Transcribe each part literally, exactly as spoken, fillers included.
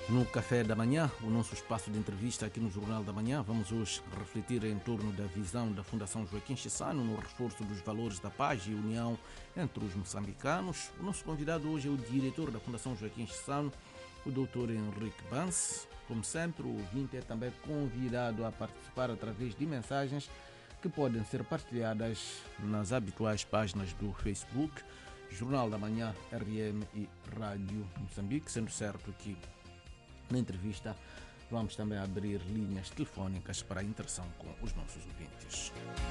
No Café da Manhã, o nosso espaço de entrevista aqui no Jornal da Manhã, vamos hoje refletir em torno da visão da Fundação Joaquim Chissano no reforço dos valores da paz e união entre os moçambicanos. O nosso convidado hoje é o diretor da Fundação Joaquim Chissano, o doutor Henrique Bance. Como sempre, o ouvinte é também convidado a participar através de mensagens que podem ser partilhadas nas habituais páginas do Facebook, Jornal da Manhã, R M e Rádio Moçambique, sendo certo que na entrevista vamos também abrir linhas telefónicas para a interação com os nossos ouvintes.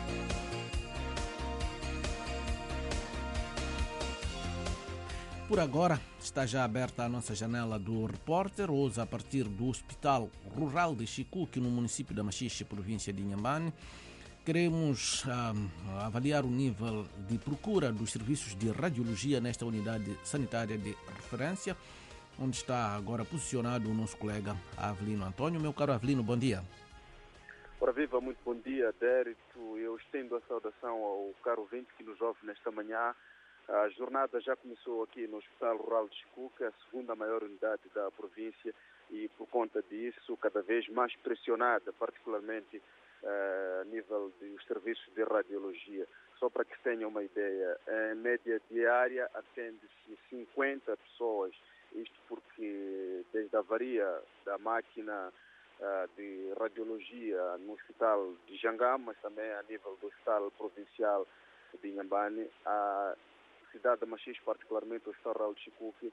Por agora, está já aberta a nossa janela do repórter, hoje a partir do Hospital Rural de Chicuque, no município da Machixe, província de Inhambane. Queremos um, avaliar o nível de procura dos serviços de radiologia nesta unidade sanitária de referência, onde está agora posicionado o nosso colega Avelino Antônio. Meu caro Avelino, bom dia. Ora viva, muito bom dia, Dérito. Eu estendo a saudação ao caro ouvinte que nos ouve nesta manhã. A jornada já começou aqui no Hospital Rural de Chicuque, a segunda maior unidade da província, e por conta disso cada vez mais pressionada, particularmente uh, a nível dos serviços de radiologia. Só para que tenham uma ideia, em média diária atende-se cinquenta pessoas. Isto porque desde a avaria da máquina uh, de radiologia no hospital de Jangama, mas também a nível do hospital provincial de Inhambane, a cidade de Machixe, particularmente o hospital Rural de Chicuque, uh,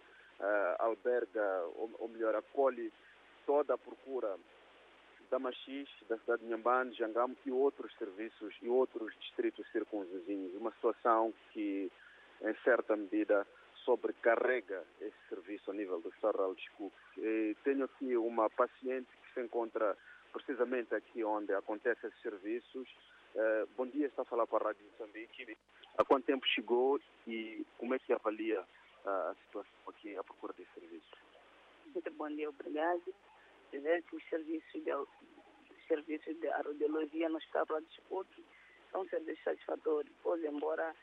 alberga, ou, ou melhor, acolhe toda a procura da Machixe, da cidade de Inhambane, Jangama e outros serviços e outros distritos circunvizinhos. Uma situação que, em certa medida, sobrecarrega esse serviço a nível do Hospital Rural de Chicuque. E tenho aqui uma paciente que se encontra precisamente aqui onde acontecem esses serviços. Uh, bom dia, está a falar para a Rádio Moçambique. Há quanto tempo chegou e como é que avalia uh, a situação aqui à procura desse serviço? Muito bom dia, obrigado. Dizer que os serviços de, os serviços de radiologia no Hospital Rural de Chicuque são serviços satisfatórios, pois embora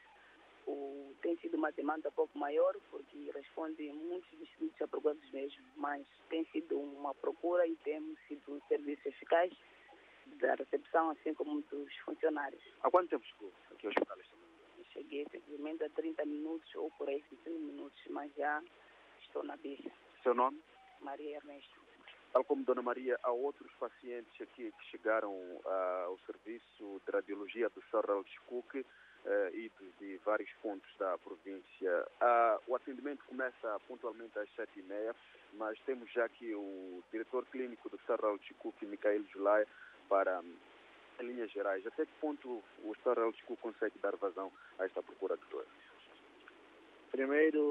O, tem sido uma demanda um pouco maior, porque responde muitos distritos à procura dos mesmos, mas tem sido uma procura e tem sido um serviço eficaz da recepção, assim como dos funcionários. Há quanto tempo chegou aqui ao hospital esta manhã? Cheguei simplesmente há trinta minutos ou por aí, vinte minutos, mas já estou na pista. Seu nome? Maria Ernesto. Tal como Dona Maria, há outros pacientes aqui que chegaram uh, ao serviço de radiologia do Hospital Rural de Chicuque, Uh, e de, de vários pontos da província. Uh, o atendimento começa pontualmente às sete e meia, mas temos já aqui o diretor clínico do Hospital Rural de Chicuque, Micael Julai, para, um, em linhas gerais, até que ponto o Hospital Rural de Chicuque consegue dar vazão a esta procura de doenças? Primeiro,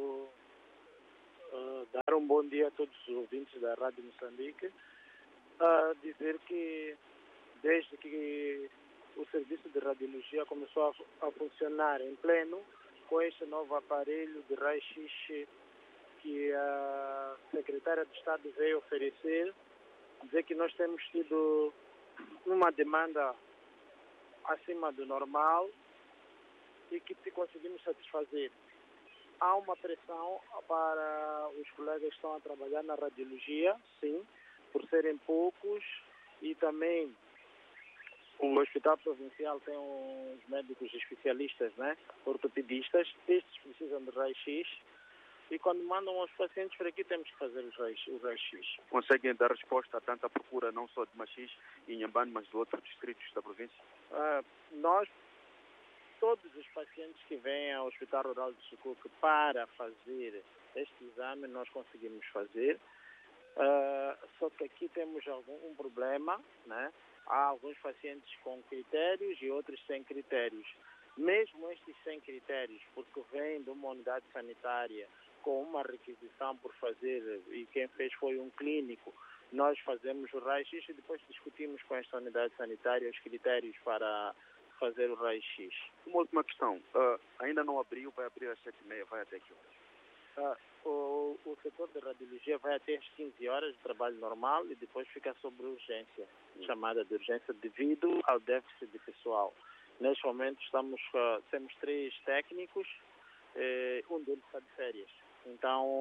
uh, dar um bom dia a todos os ouvintes da Rádio Moçambique, uh, dizer que desde que o serviço de radiologia começou a, a funcionar em pleno com este novo aparelho de raio-x que a secretária de Estado veio oferecer, dizer que nós temos tido uma demanda acima do normal e que conseguimos satisfazer. Há uma pressão para os colegas que estão a trabalhar na radiologia, sim, por serem poucos, e também o Hospital Provincial tem uns médicos especialistas, né, ortopedistas, estes precisam de raio-x, e quando mandam aos pacientes para aqui temos que fazer os raios-x. Conseguem dar resposta a tanta procura, não só de Machixe e Inhambane, mas de outros distritos da província? Uh, nós, todos os pacientes que vêm ao Hospital Rural de Chicuque para fazer este exame, nós conseguimos fazer, uh, só que aqui temos algum um problema, né? Há alguns pacientes com critérios e outros sem critérios. Mesmo estes sem critérios, porque vêm de uma unidade sanitária com uma requisição por fazer, e quem fez foi um clínico, nós fazemos o raio-x e depois discutimos com esta unidade sanitária os critérios para fazer o raio-x. Uma última questão. Uh, ainda não abriu, vai abrir às sete e meia, vai até que horas? Uh, o, o setor de radiologia vai até às quinze horas de trabalho normal e depois fica sobre urgência, hum. chamada de urgência devido ao déficit de pessoal. Neste momento estamos, uh, temos três técnicos, eh, um deles está de férias. Então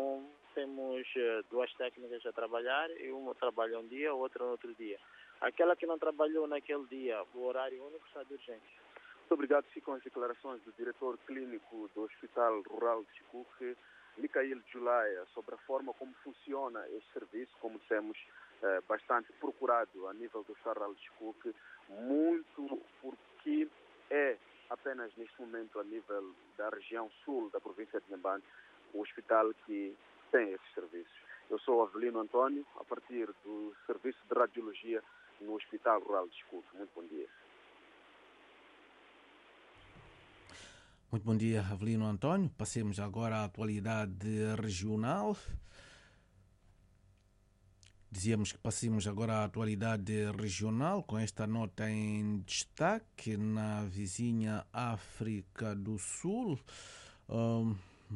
temos uh, duas técnicas a trabalhar e uma trabalha um dia, outra no outro dia. Aquela que não trabalhou naquele dia, o horário único está de urgência. Muito obrigado. Ficam as declarações do diretor clínico do Hospital Rural de Chicuque, Micael Julaya, sobre a forma como funciona este serviço, como dissemos, eh, bastante procurado a nível do Hospital Rural de Chicuque, muito porque é apenas neste momento a nível da região sul da província de Inhambane o hospital que tem esses serviços. Eu sou Avelino Antônio, a partir do Serviço de Radiologia no Hospital Rural de Chicuque. Muito bom dia. Muito bom dia, Avelino Antônio. Passemos agora à atualidade regional. Dizíamos que passemos agora à atualidade regional, com esta nota em destaque na vizinha África do Sul. Um,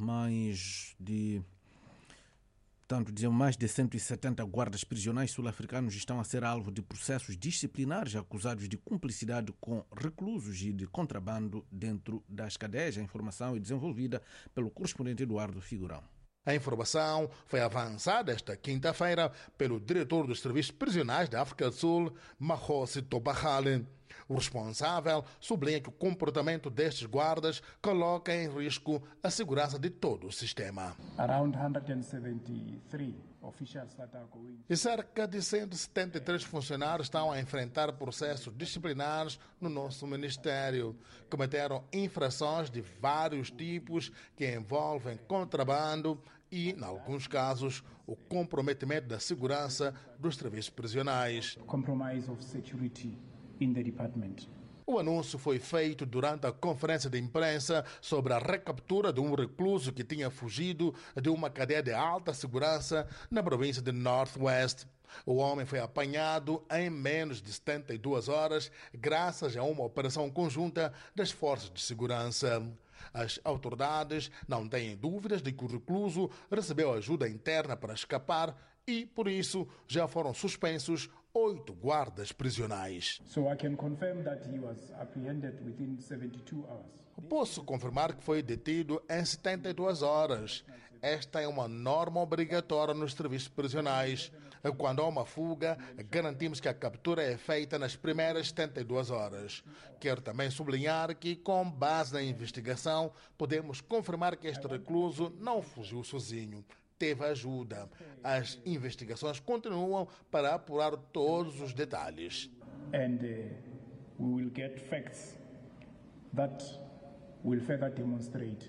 mais de... Portanto, dizemos, mais de cento e setenta guardas prisionais sul-africanos estão a ser alvo de processos disciplinares acusados de cumplicidade com reclusos e de contrabando dentro das cadeias. A informação é desenvolvida pelo correspondente Eduardo Figurão. A informação foi avançada esta quinta-feira pelo diretor dos serviços prisionais da África do Sul, Mahosi Tobahale. O responsável sublinha que o comportamento destes guardas coloca em risco a segurança de todo o sistema. Around one hundred seventy-three officials that are going. E cerca de cento e setenta e três funcionários estão a enfrentar processos disciplinares no nosso ministério. Cometeram infrações de vários tipos que envolvem contrabando e, em alguns casos, o comprometimento da segurança dos serviços prisionais. Compromise of security in the department. O anúncio foi feito durante a conferência de imprensa sobre a recaptura de um recluso que tinha fugido de uma cadeia de alta segurança na província de Northwest. O homem foi apanhado em menos de setenta e duas horas graças a uma operação conjunta das forças de segurança. As autoridades não têm dúvidas de que o recluso recebeu ajuda interna para escapar e, por isso, já foram suspensos oito guardas prisionais. So I can confirm that he was apprehended within seventy-two hours. Posso confirmar que foi detido em setenta e duas horas. Esta é uma norma obrigatória nos serviços prisionais. Quando há uma fuga, garantimos que a captura é feita nas primeiras setenta e duas horas. Quero também sublinhar que, com base na investigação, podemos confirmar que este recluso não fugiu sozinho. Teve ajuda. As investigações continuam para apurar todos os detalhes. And uh, we will get facts that will further demonstrate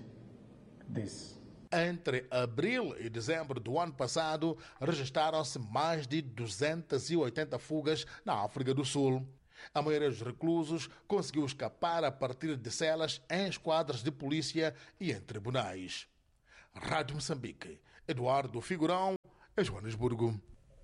this. Entre abril e dezembro do ano passado, registraram-se mais de duzentas e oitenta fugas na África do Sul. A maioria dos reclusos conseguiu escapar a partir de celas em esquadras de polícia e em tribunais. Rádio Moçambique, Eduardo Figurão, em Joanesburgo.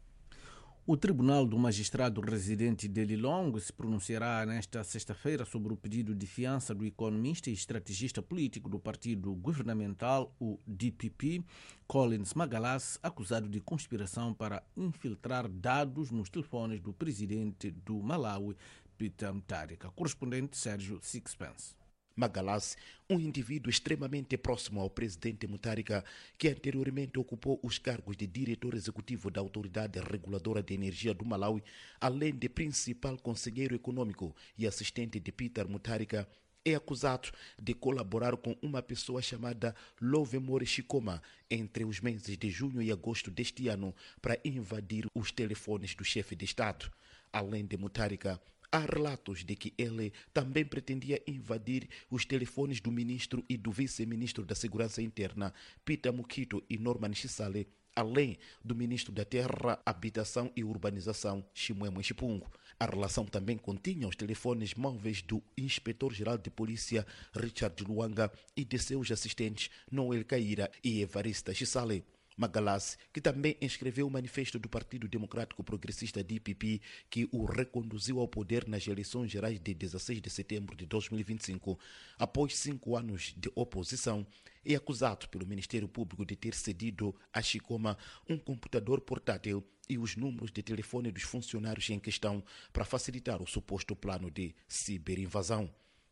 O Tribunal do Magistrado Residente de Lilongwe se pronunciará nesta sexta-feira sobre o pedido de fiança do economista e estrategista político do partido governamental, o D P P, Collins Magalas, acusado de conspiração para infiltrar dados nos telefones do presidente do Malawi, Peter Mutharika. Correspondente Sérgio Sixpence. Magalas, um indivíduo extremamente próximo ao presidente Mutharika, que anteriormente ocupou os cargos de diretor executivo da Autoridade Reguladora de Energia do Malawi, além de principal conselheiro econômico e assistente de Peter Mutharika, é acusado de colaborar com uma pessoa chamada Lovemore Chikoma entre os meses de junho e agosto deste ano para invadir os telefones do chefe de Estado. Além de Mutharika, há relatos de que ele também pretendia invadir os telefones do ministro e do vice-ministro da Segurança Interna, Peter Mukito e Norman Chisale, além do ministro da Terra, Habitação e Urbanização, Chimwemwe Chipungu. A relação também continha os telefones móveis do inspetor-geral de polícia, Richard Luanga, e de seus assistentes, Noel Caíra e Evarista Chisale. Magalas, que também escreveu o manifesto do Partido Democrático Progressista D P P, que o reconduziu ao poder nas eleições gerais de dezesseis de setembro de dois mil e vinte e cinco, após cinco anos de oposição, é acusado pelo Ministério Público de ter cedido a Chikoma um computador portátil e os números de telefone dos funcionários em questão para facilitar o suposto plano de ciberinvasão.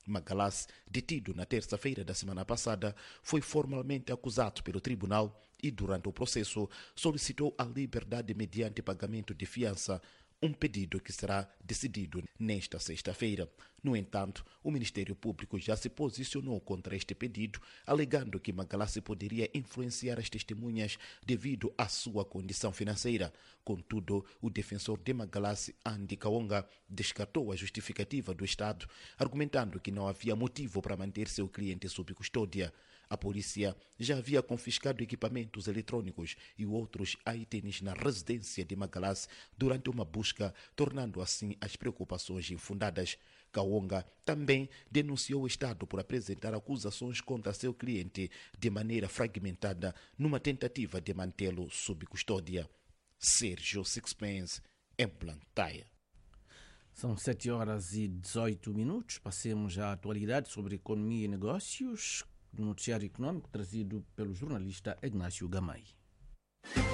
Magalassi, detido na terça-feira da semana passada, foi formalmente acusado pelo tribunal e, durante o processo, solicitou a liberdade mediante pagamento de fiança, um pedido que será decidido nesta sexta-feira. No entanto, o Ministério Público já se posicionou contra este pedido, alegando que Magalassi poderia influenciar as testemunhas devido à sua condição financeira. Contudo, o defensor de Magalassi, Andy Kaonga, descartou a justificativa do Estado, argumentando que não havia motivo para manter seu cliente sob custódia. A polícia já havia confiscado equipamentos eletrônicos e outros itens na residência de Magalassi durante uma busca, tornando assim as preocupações infundadas. Kaonga também denunciou o Estado por apresentar acusações contra seu cliente de maneira fragmentada numa tentativa de mantê-lo sob custódia. Sérgio Sixpence, em Blantyre. São sete horas e dezoito minutos. Passemos à atualidade sobre economia e negócios, no noticiário econômico trazido pelo jornalista Ignácio Gamay.